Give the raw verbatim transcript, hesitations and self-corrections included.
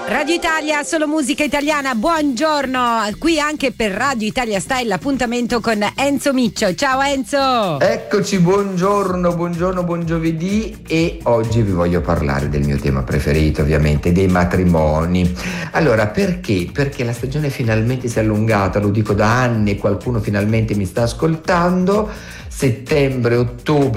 Radio Italia, solo musica italiana, buongiorno, qui anche per Radio Italia Style l'appuntamento con Enzo Miccio. Ciao Enzo! Eccoci, buongiorno, buongiorno, buon giovedì, e oggi vi voglio parlare del mio tema preferito, ovviamente, dei matrimoni. Allora, perché? Perché la stagione finalmente si è allungata, lo dico da anni e qualcuno finalmente mi sta ascoltando. Settembre, ottobre